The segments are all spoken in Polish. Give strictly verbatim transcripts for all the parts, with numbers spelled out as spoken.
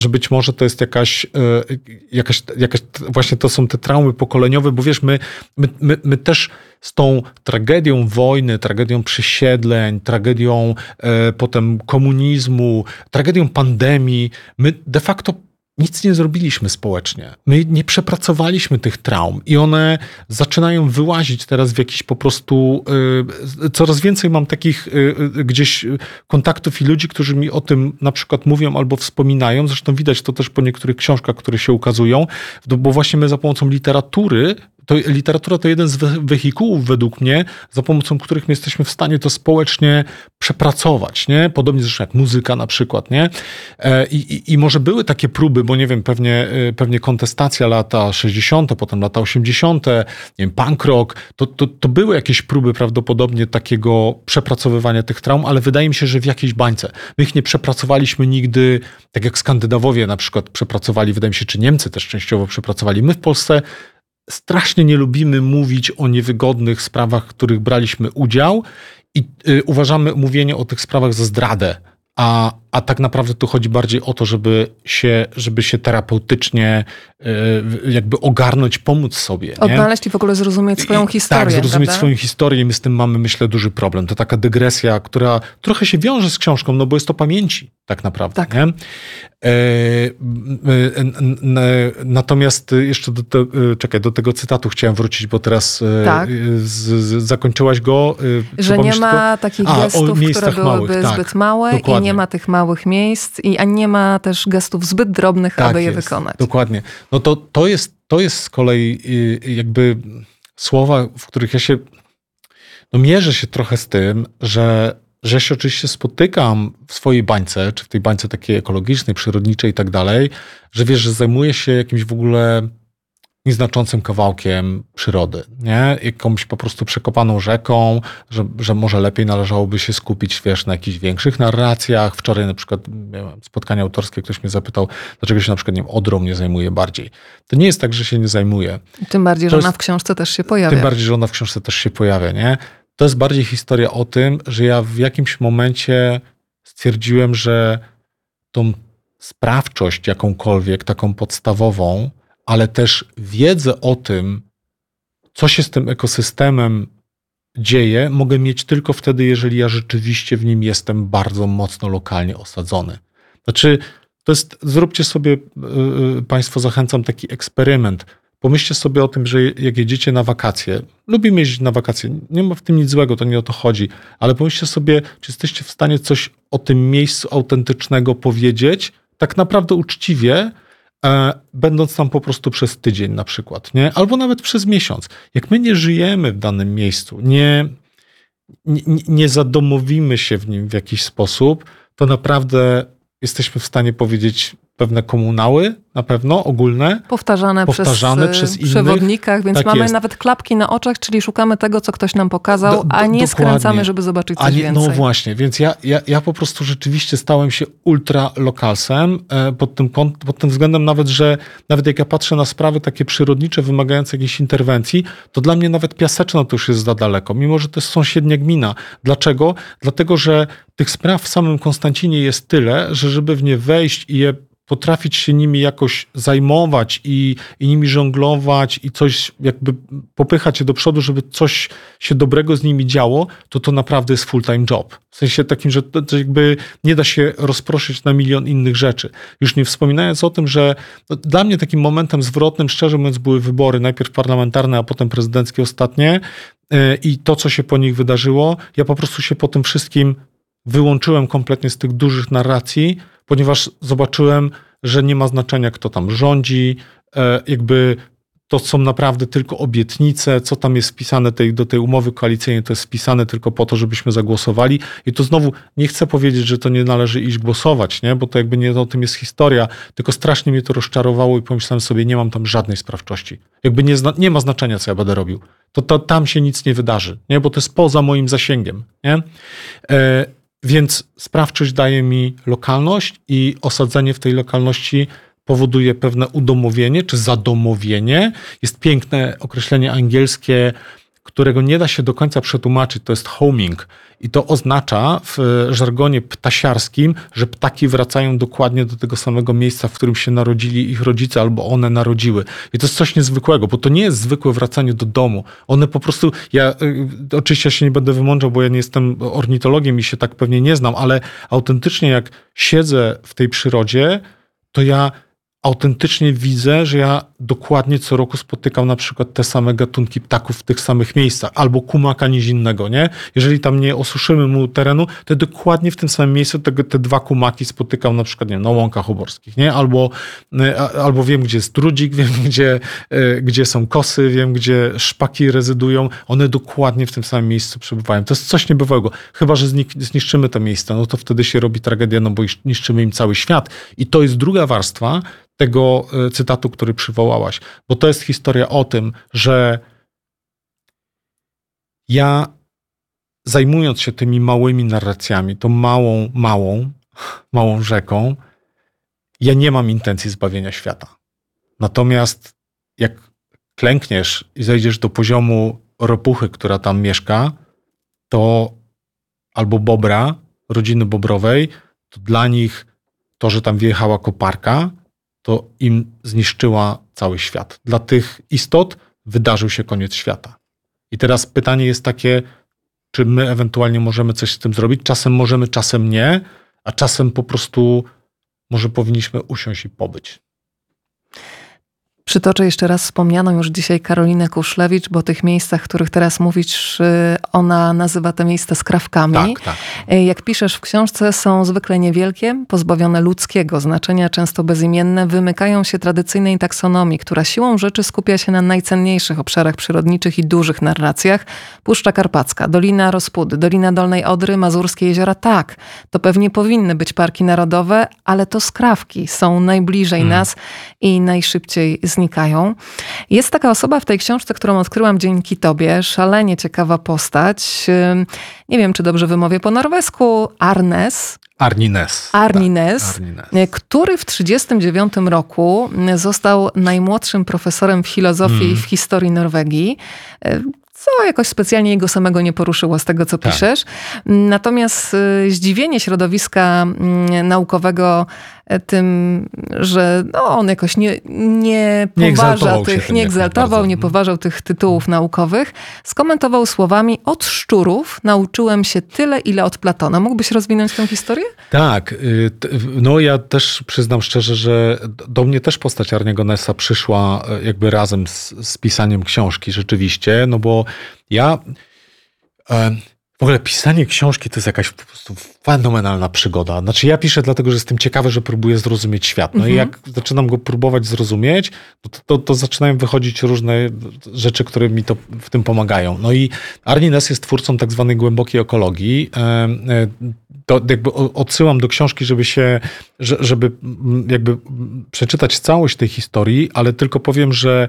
że być może to jest jakaś, jakaś, jakaś właśnie to są te traumy pokoleniowe, bo wiesz, my, my, my, my też z tą tragedią wojny, tragedią przesiedleń, tragedią e, potem komunizmu, tragedią pandemii, my de facto nic nie zrobiliśmy społecznie. My nie przepracowaliśmy tych traum i one zaczynają wyłazić teraz w jakiś po prostu... Y, coraz więcej mam takich y, y, gdzieś kontaktów i ludzi, którzy mi o tym na przykład mówią albo wspominają. Zresztą widać to też po niektórych książkach, które się ukazują, bo właśnie my za pomocą literatury to literatura to jeden z wehikułów według mnie, za pomocą których my jesteśmy w stanie to społecznie przepracować, nie? Podobnie zresztą jak muzyka na przykład, nie? I, i, i może były takie próby, bo nie wiem, pewnie, pewnie kontestacja lata sześćdziesiąte, potem lata osiemdziesiąte, nie wiem, punk rock, to, to, to były jakieś próby prawdopodobnie takiego przepracowywania tych traum, ale wydaje mi się, że w jakiejś bańce. My ich nie przepracowaliśmy nigdy, tak jak Skandynawowie na przykład przepracowali, wydaje mi się, czy Niemcy też częściowo przepracowali. My w Polsce strasznie nie lubimy mówić o niewygodnych sprawach, w których braliśmy udział i y, uważamy mówienie o tych sprawach za zdradę, a, a tak naprawdę tu chodzi bardziej o to, żeby się, żeby się terapeutycznie y, jakby ogarnąć, pomóc sobie. Odnaleźć i w ogóle zrozumieć swoją I, historię. Tak, zrozumieć prawda? swoją historię i my z tym mamy, myślę, duży problem. To taka dygresja, która trochę się wiąże z książką, no bo jest to pamięci tak naprawdę. Tak. Nie? E, e, e, natomiast jeszcze do, te, czekaj, do tego cytatu chciałem wrócić, bo teraz tak. z, z, zakończyłaś go. Że nie ma tylko... takich A, gestów, które byłyby małych, tak, zbyt małe dokładnie. I nie ma tych małych miejsc i a nie ma też gestów zbyt drobnych, tak aby jest, je wykonać. Dokładnie. No to, to, jest, to jest z kolei jakby słowa, w których ja się no mierzę się trochę z tym, że że się oczywiście spotykam w swojej bańce, czy w tej bańce takiej ekologicznej, przyrodniczej i tak dalej, że wiesz, że zajmuję się jakimś w ogóle nieznaczącym kawałkiem przyrody, nie? Jakąś po prostu przekopaną rzeką, że, że może lepiej należałoby się skupić, wiesz, na jakichś większych narracjach. Wczoraj na przykład miałem spotkanie autorskie, ktoś mnie zapytał, dlaczego się na przykład nie wiem, Odrą nie zajmuje bardziej. To nie jest tak, że się nie zajmuje. Tym bardziej, to że jest, ona w książce też się pojawia. Tym bardziej, że ona w książce też się pojawia, nie? To jest bardziej historia o tym, że ja w jakimś momencie stwierdziłem, że tą sprawczość jakąkolwiek, taką podstawową, ale też wiedzę o tym, co się z tym ekosystemem dzieje, mogę mieć tylko wtedy, jeżeli ja rzeczywiście w nim jestem bardzo mocno lokalnie osadzony. Znaczy, to jest, zróbcie sobie, yy, Państwo, zachęcam, taki eksperyment. Pomyślcie sobie o tym, że jak jedziecie na wakacje, lubimy jeździć na wakacje, nie ma w tym nic złego, to nie o to chodzi, ale pomyślcie sobie, czy jesteście w stanie coś o tym miejscu autentycznego powiedzieć, tak naprawdę uczciwie, e, będąc tam po prostu przez tydzień na przykład, nie? Albo nawet przez miesiąc. Jak my nie żyjemy w danym miejscu, nie, nie, nie zadomowimy się w nim w jakiś sposób, to naprawdę jesteśmy w stanie powiedzieć pewne komunały, na pewno, ogólne. Powtarzane, powtarzane przez, przez przewodnikach, więc tak mamy jest. nawet klapki na oczach, czyli szukamy tego, co ktoś nam pokazał, do, do, a nie dokładnie. Skręcamy, żeby zobaczyć coś nie, więcej. No właśnie, więc ja, ja, ja po prostu rzeczywiście stałem się ultra lokalsem pod tym, pod tym względem nawet, że nawet jak ja patrzę na sprawy takie przyrodnicze, wymagające jakiejś interwencji, to dla mnie nawet Piaseczna to już jest za daleko, mimo że to jest sąsiednia gmina. Dlaczego? Dlatego, że tych spraw w samym Konstancinie jest tyle, że żeby w nie wejść i je potrafić się nimi jakoś zajmować i, i nimi żonglować i coś jakby popychać je do przodu, żeby coś się dobrego z nimi działo, to to naprawdę jest full-time job. W sensie takim, że to jakby nie da się rozproszyć na milion innych rzeczy. Już nie wspominając o tym, że no, dla mnie takim momentem zwrotnym, szczerze mówiąc, były wybory, najpierw parlamentarne, a potem prezydenckie ostatnie yy, i to, co się po nich wydarzyło. Ja po prostu się po tym wszystkim wyłączyłem kompletnie z tych dużych narracji, ponieważ zobaczyłem, że nie ma znaczenia, kto tam rządzi, jakby to są naprawdę tylko obietnice, co tam jest wpisane tej, do tej umowy koalicyjnej, to jest wpisane tylko po to, żebyśmy zagłosowali. I to znowu nie chcę powiedzieć, że to nie należy iść głosować, nie? Bo to jakby nie o tym jest historia, tylko strasznie mnie to rozczarowało i pomyślałem sobie, nie mam tam żadnej sprawczości. Jakby nie, zna, nie ma znaczenia, co ja będę robił. To, to tam się nic nie wydarzy, nie? Bo to jest poza moim zasięgiem, nie? E, Więc sprawczość daje mi lokalność i osadzenie w tej lokalności powoduje pewne udomowienie czy zadomowienie. Jest piękne określenie angielskie którego nie da się do końca przetłumaczyć, to jest homing. I to oznacza w żargonie ptasiarskim, że ptaki wracają dokładnie do tego samego miejsca, w którym się narodzili ich rodzice albo one narodziły. I to jest coś niezwykłego, bo to nie jest zwykłe wracanie do domu. One po prostu, ja y, oczywiście ja się nie będę wymądrzał, bo ja nie jestem ornitologiem i się tak pewnie nie znam, ale autentycznie jak siedzę w tej przyrodzie, to ja autentycznie widzę, że ja dokładnie co roku spotykam na przykład te same gatunki ptaków w tych samych miejscach, albo kumaka nizinnego, nie? Jeżeli tam nie osuszymy mu terenu, to dokładnie w tym samym miejscu te, te dwa kumaki spotykam na przykład, nie wiem, na łąkach oborskich, nie? Albo, albo wiem, gdzie jest drudzik, wiem, gdzie, gdzie są kosy, wiem, gdzie szpaki rezydują. One dokładnie w tym samym miejscu przebywają. To jest coś niebywałego. Chyba że zniszczymy to miejsce, no to wtedy się robi tragedia, no bo niszczymy im cały świat. I to jest druga warstwa tego cytatu, który przywołałaś. Bo to jest historia o tym, że ja zajmując się tymi małymi narracjami, tą małą, małą, małą rzeką, ja nie mam intencji zbawienia świata. Natomiast jak klękniesz i zejdziesz do poziomu ropuchy, która tam mieszka, to albo bobra, rodziny bobrowej, to dla nich to, że tam wjechała koparka, to im zniszczyła cały świat. Dla tych istot wydarzył się koniec świata. I teraz pytanie jest takie, czy my ewentualnie możemy coś z tym zrobić? Czasem możemy, czasem nie, a czasem po prostu może powinniśmy usiąść i pobyć. Przytoczę jeszcze raz wspomnianą już dzisiaj Karolinę Kuszlewicz, bo o tych miejscach, o których teraz mówisz, ona nazywa te miejsca skrawkami. Tak, tak. Jak piszesz w książce, są zwykle niewielkie, pozbawione ludzkiego znaczenia, często bezimienne, wymykają się tradycyjnej taksonomii, która siłą rzeczy skupia się na najcenniejszych obszarach przyrodniczych i dużych narracjach. Puszcza Karpacka, Dolina Rospudy, Dolina Dolnej Odry, Mazurskie Jeziora. Tak, to pewnie powinny być parki narodowe, ale to skrawki są najbliżej hmm. nas i najszybciej znikają. Jest taka osoba w tej książce, którą odkryłam dzięki tobie, szalenie ciekawa postać. Nie wiem, czy dobrze wymówię po norwesku. Arnes. Arnines. Arnines, tak, Arnines. który w tysiąc dziewięćset trzydziestym dziewiątym roku został najmłodszym profesorem filozofii mm. w historii Norwegii. Co jakoś specjalnie jego samego nie poruszyło z tego, co tak. piszesz. Natomiast zdziwienie środowiska naukowego tym, że no, on jakoś nie, nie poważa nie tych, nie egzaltował, nie poważał tych tytułów naukowych, skomentował słowami: od szczurów nauczyłem się tyle, ile od Platona. Mógłbyś rozwinąć tę historię? Tak. No ja też przyznam szczerze, że do mnie też postać Arniego Nessa przyszła jakby razem z, z pisaniem książki rzeczywiście, no bo ja... E, W ogóle pisanie książki to jest jakaś po prostu fenomenalna przygoda. Znaczy ja piszę dlatego, że jestem ciekawy, że próbuję zrozumieć świat. No mm-hmm. i jak zaczynam go próbować zrozumieć, to, to, to zaczynają wychodzić różne rzeczy, które mi to w tym pomagają. No i Arni Ness jest twórcą tak zwanej głębokiej ekologii. To jakby odsyłam do książki, żeby się, żeby jakby przeczytać całość tej historii, ale tylko powiem, że,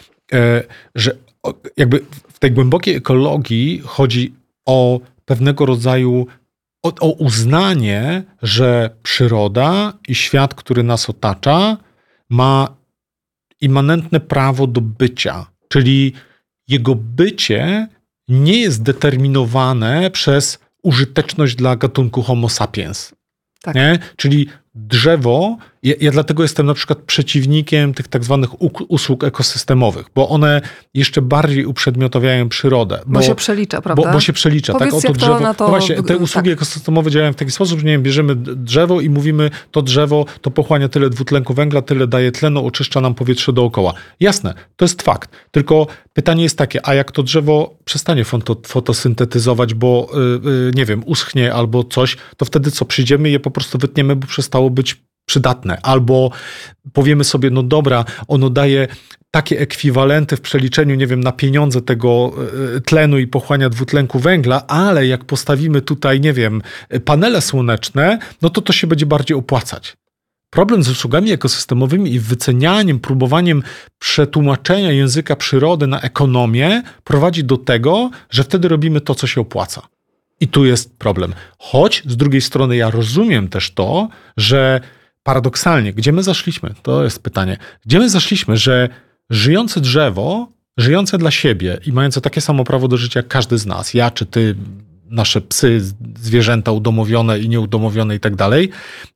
że jakby w tej głębokiej ekologii chodzi o pewnego rodzaju, o, o uznanie, że przyroda i świat, który nas otacza, ma immanentne prawo do bycia. Czyli jego bycie nie jest determinowane przez użyteczność dla gatunku Homo sapiens. Tak. Nie? Czyli drzewo, ja, ja dlatego jestem na przykład przeciwnikiem tych tak zwanych usług ekosystemowych, bo one jeszcze bardziej uprzedmiotawiają przyrodę. Bo, bo się przelicza, prawda? Bo, bo się przelicza. Powiedz, tak, oto drzewo. To, no właśnie, te usługi tak. ekosystemowe działają w taki sposób, że nie wiem, bierzemy drzewo i mówimy, to drzewo to pochłania tyle dwutlenku węgla, tyle daje tlenu, oczyszcza nam powietrze dookoła. Jasne, to jest fakt. Tylko pytanie jest takie, a jak to drzewo przestanie foto, fotosyntetyzować, bo yy, yy, nie wiem, uschnie albo coś, to wtedy co, przyjdziemy i je po prostu wytniemy, bo przestało być przydatne. Albo powiemy sobie, no dobra, ono daje takie ekwiwalenty w przeliczeniu, nie wiem, na pieniądze tego tlenu i pochłania dwutlenku węgla, ale jak postawimy tutaj, nie wiem, panele słoneczne, no to to się będzie bardziej opłacać. Problem z usługami ekosystemowymi i wycenianiem, próbowaniem przetłumaczenia języka przyrody na ekonomię prowadzi do tego, że wtedy robimy to, co się opłaca. I tu jest problem. Choć z drugiej strony ja rozumiem też to, że paradoksalnie, gdzie my zaszliśmy? To jest pytanie. Gdzie my zaszliśmy, że żyjące drzewo żyjące dla siebie i mające takie samo prawo do życia jak każdy z nas, ja czy ty, nasze psy, zwierzęta udomowione i nieudomowione i tak dalej,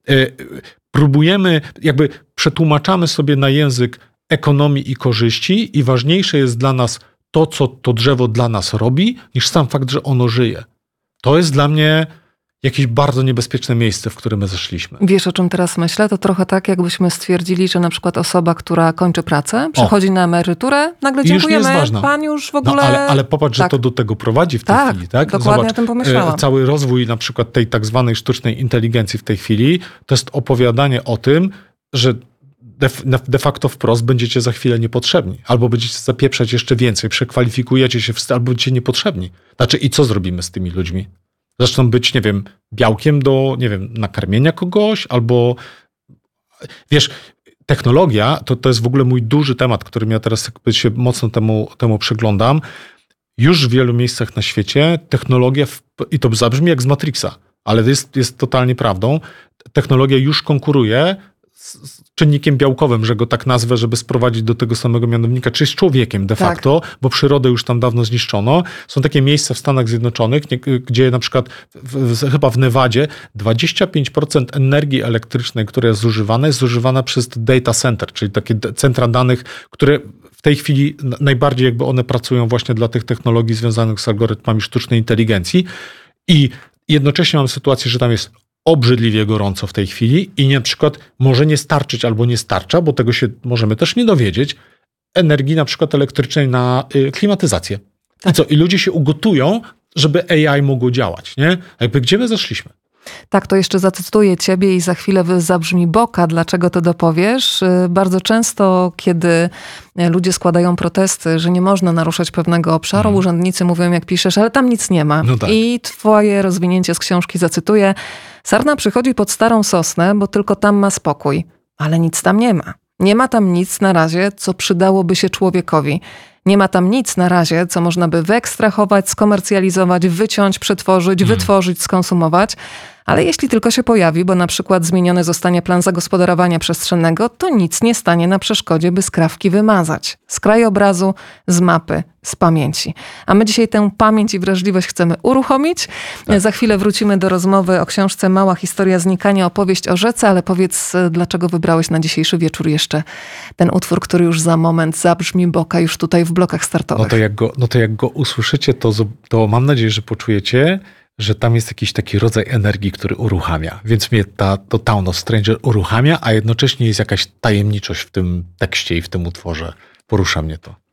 próbujemy, jakby przetłumaczamy sobie na język ekonomii i korzyści i ważniejsze jest dla nas to, co to drzewo dla nas robi, niż sam fakt, że ono żyje. To jest dla mnie jakieś bardzo niebezpieczne miejsce, w które my zeszliśmy. Wiesz, o czym teraz myślę? To trochę tak, jakbyśmy stwierdzili, że na przykład osoba, która kończy pracę, przechodzi o. na emeryturę, nagle I dziękujemy, już nie jest ważna. pan już w ogóle... No, ale, ale popatrz, tak. że to do tego prowadzi w tej tak, chwili. Tak, dokładnie Zobacz, o tym pomyślałam. Cały rozwój na przykład tej tak zwanej sztucznej inteligencji w tej chwili, to jest opowiadanie o tym, że de, de facto wprost będziecie za chwilę niepotrzebni. Albo będziecie zapieprzać jeszcze więcej, przekwalifikujecie się, w, albo będziecie niepotrzebni. Znaczy i co zrobimy z tymi ludźmi? Zaczną być, nie wiem, białkiem do, nie wiem, nakarmienia kogoś, albo wiesz, technologia to, to jest w ogóle mój duży temat, którym ja teraz jakby się mocno temu, temu przyglądam. Już w wielu miejscach na świecie technologia, w, i to zabrzmi jak z Matrixa, ale jest, jest totalnie prawdą, technologia już konkuruje z czynnikiem białkowym, że go tak nazwę, żeby sprowadzić do tego samego mianownika, czyli z człowiekiem de tak. facto, bo przyrodę już tam dawno zniszczono. Są takie miejsca w Stanach Zjednoczonych, nie, gdzie na przykład w, w, chyba w Nevadzie dwadzieścia pięć procent energii elektrycznej, która jest zużywana, jest zużywana przez data center, czyli takie centra danych, które w tej chwili najbardziej jakby one pracują właśnie dla tych technologii związanych z algorytmami sztucznej inteligencji i jednocześnie mamy sytuację, że tam jest obrzydliwie gorąco w tej chwili i na przykład może nie starczyć albo nie starcza, bo tego się możemy też nie dowiedzieć, energii na przykład elektrycznej na y, klimatyzację. Tak. I co? I ludzie się ugotują, żeby A I mogło działać, nie? Jakby gdzie my zeszliśmy? Tak, to jeszcze zacytuję ciebie i za chwilę zabrzmi boka, dlaczego to dopowiesz. Bardzo często, kiedy ludzie składają protesty, że nie można naruszać pewnego obszaru, hmm. urzędnicy mówią, jak piszesz, ale tam nic nie ma. No tak. I twoje rozwinięcie z książki zacytuję. Sarna przychodzi pod starą sosnę, bo tylko tam ma spokój, ale nic tam nie ma. Nie ma tam nic na razie, co przydałoby się człowiekowi. Nie ma tam nic na razie, co można by wyekstrahować, skomercjalizować, wyciąć, przetworzyć, hmm. wytworzyć, skonsumować. Ale jeśli tylko się pojawi, bo na przykład zmieniony zostanie plan zagospodarowania przestrzennego, to nic nie stanie na przeszkodzie, by skrawki wymazać. Z krajobrazu, z mapy, z pamięci. A my dzisiaj tę pamięć i wrażliwość chcemy uruchomić. Tak. Za chwilę wrócimy do rozmowy o książce Mała historia znikania, opowieść o rzece, ale powiedz, dlaczego wybrałeś na dzisiejszy wieczór jeszcze ten utwór, który już za moment zabrzmi boka już tutaj w blokach startowych. No to jak go, no to jak go usłyszycie, to, to mam nadzieję, że poczujecie, że tam jest jakiś taki rodzaj energii, który uruchamia. Więc mnie ta, to Town of Stranger uruchamia, a jednocześnie jest jakaś tajemniczość w tym tekście i w tym utworze. Porusza mnie to.